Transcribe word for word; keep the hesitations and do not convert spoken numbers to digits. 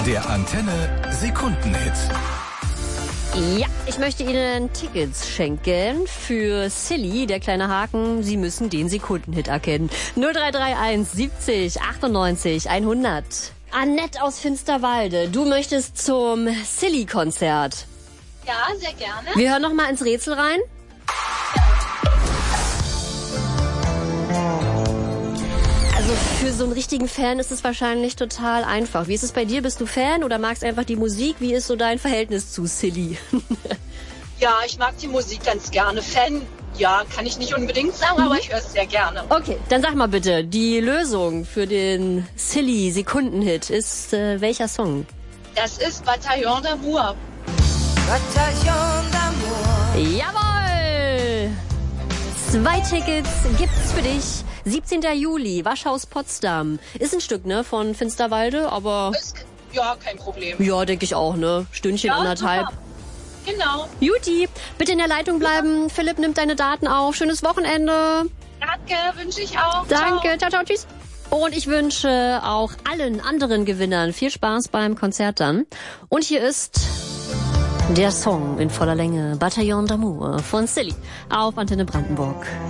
Der Antenne Sekundenhit. Ja, ich möchte Ihnen Tickets schenken für Silly, der kleine Haken. Sie müssen den Sekundenhit erkennen. null drei drei eins siebzig achtundneunzig hundert. Annette aus Finsterwalde, du möchtest zum Silly-Konzert. Ja, sehr gerne. Wir hören noch mal ins Rätsel rein. Also für so einen richtigen Fan ist es wahrscheinlich total einfach. Wie ist es bei dir? Bist du Fan oder magst einfach die Musik? Wie ist so dein Verhältnis zu Silly? Ja, ich mag die Musik ganz gerne. Fan, ja, kann ich nicht unbedingt sagen, aber ich höre es sehr gerne. Okay, dann sag mal bitte, die Lösung für den Silly-Sekundenhit ist äh, welcher Song? Das ist Bataillon d'Amour. Bataillon d'Amour. Jawohl! Zwei Tickets gibt's für dich. siebzehnten Juli, Waschhaus Potsdam. Ist ein Stück, ne, von Finsterwalde, aber... Ist, ja, kein Problem. Ja, denke ich auch, ne? Stündchen, Ja, anderthalb. super. Genau. Juti, bitte in der Leitung bleiben. Philipp nimmt deine Daten auf. Schönes Wochenende. Danke, wünsche ich auch. Danke, ciao, ciao, tschüss. Und ich wünsche auch allen anderen Gewinnern viel Spaß beim Konzert dann. Und hier ist der Song in voller Länge, Bataillon d'Amour von Silly auf Antenne Brandenburg.